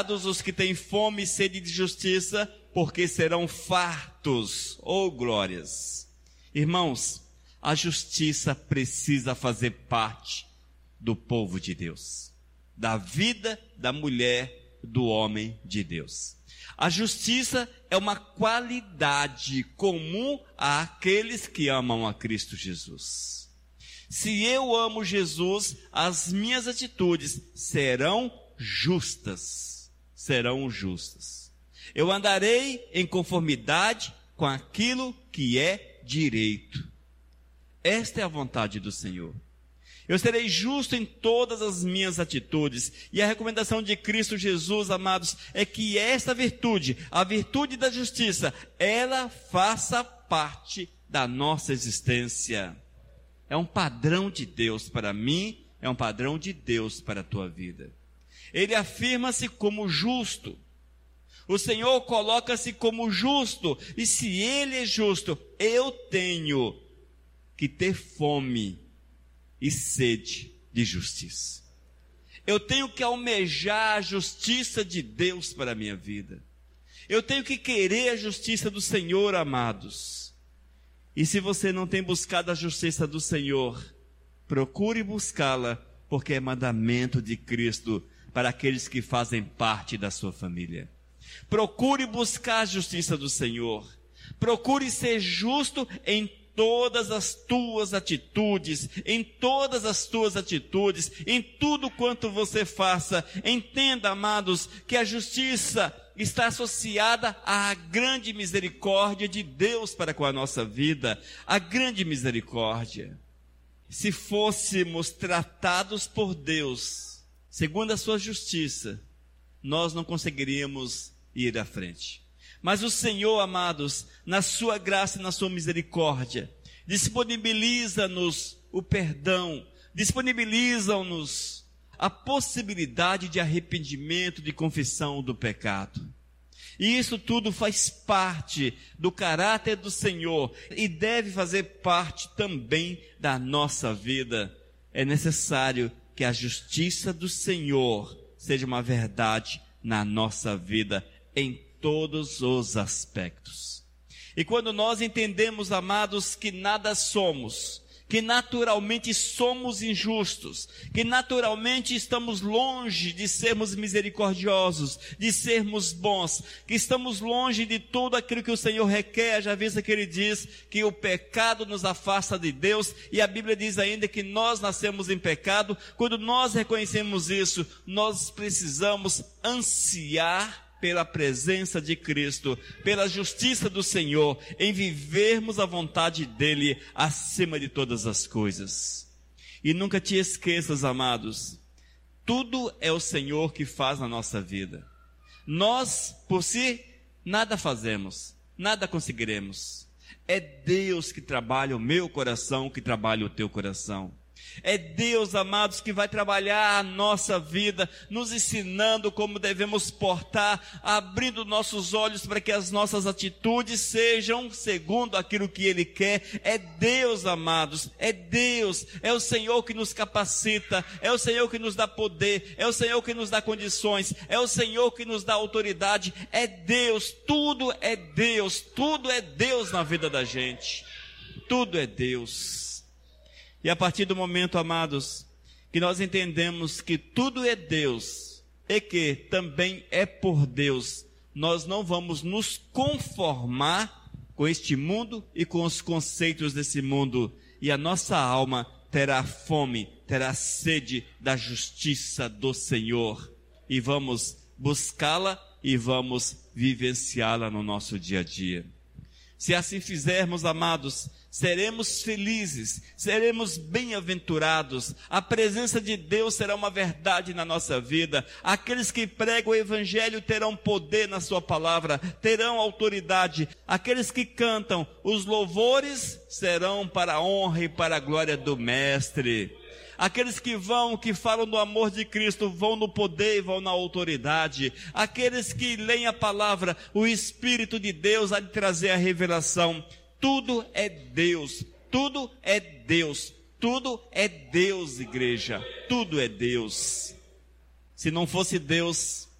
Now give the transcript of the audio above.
Bem-aventurados os que têm fome e sede de justiça, porque serão fartos. Oh, glórias! Irmãos, a justiça precisa fazer parte do povo de Deus, da vida da mulher, do homem de Deus. A justiça é uma qualidade comum àqueles que amam a Cristo Jesus. Se eu amo Jesus, as minhas atitudes serão justas. Serão justas. Eu andarei em conformidade com aquilo que é direito. Esta é a vontade do Senhor. Eu serei justo em todas as minhas atitudes. E a recomendação de Cristo Jesus, amados, é que esta virtude, a virtude da justiça, ela faça parte da nossa existência. É um padrão de Deus para mim, é um padrão de Deus para a tua vida. Ele afirma-se como justo. O Senhor coloca-se como justo. E se Ele é justo, eu tenho que ter fome e sede de justiça. Eu tenho que almejar a justiça de Deus para a minha vida. Eu tenho que querer a justiça do Senhor, amados. E se você não tem buscado a justiça do Senhor, procure buscá-la, porque é mandamento de Cristo para aqueles que fazem parte da sua família. Procure buscar a justiça do Senhor. Procure ser justo em todas as tuas atitudes, em tudo quanto você faça. Entenda, amados, que a justiça está associada à grande misericórdia de Deus para com a nossa vida, a grande misericórdia. Se fôssemos tratados por Deus, segundo a sua justiça, nós não conseguiríamos ir à frente. Mas o Senhor, amados, na sua graça e na sua misericórdia, disponibiliza-nos o perdão, disponibiliza-nos a possibilidade de arrependimento, de confissão do pecado. E isso tudo faz parte do caráter do Senhor e deve fazer parte também da nossa vida. É necessário que a justiça do Senhor seja uma verdade na nossa vida, em todos os aspectos. E quando nós entendemos, amados, que nada somos, que naturalmente somos injustos, que naturalmente estamos longe de sermos misericordiosos, de sermos bons, que estamos longe de tudo aquilo que o Senhor requer, já visto que Ele diz que o pecado nos afasta de Deus, e a Bíblia diz ainda que nós nascemos em pecado. Quando nós reconhecemos isso, nós precisamos ansiar pela presença de Cristo, pela justiça do Senhor, em vivermos a vontade dEle acima de todas as coisas. E nunca te esqueças, amados, tudo é o Senhor que faz na nossa vida. Nós, por si, nada fazemos, nada conseguiremos. É Deus que trabalha o meu coração, que trabalha o teu coração. É Deus, amados, que vai trabalhar a nossa vida, nos ensinando como devemos portar, abrindo nossos olhos para que as nossas atitudes sejam segundo aquilo que Ele quer. É Deus, amados, é Deus, é o Senhor que nos capacita, é o Senhor que nos dá poder, é o Senhor que nos dá condições, é o Senhor que nos dá autoridade. É Deus, tudo é Deus na vida da gente, tudo é Deus. E a partir do momento, amados, que nós entendemos que tudo é Deus e que também é por Deus, nós não vamos nos conformar com este mundo e com os conceitos desse mundo. E a nossa alma terá fome, terá sede da justiça do Senhor. E vamos buscá-la e vamos vivenciá-la no nosso dia a dia. Se assim fizermos, amados, seremos felizes, seremos bem-aventurados, a presença de Deus será uma verdade na nossa vida, aqueles que pregam o Evangelho terão poder na sua palavra, terão autoridade, aqueles que cantam, os louvores serão para a honra e para a glória do Mestre. Aqueles que falam do amor de Cristo, vão no poder e vão na autoridade. Aqueles que leem a palavra, o Espírito de Deus há de trazer a revelação. Tudo é Deus, tudo é Deus, tudo é Deus, igreja, tudo é Deus. Se não fosse Deus,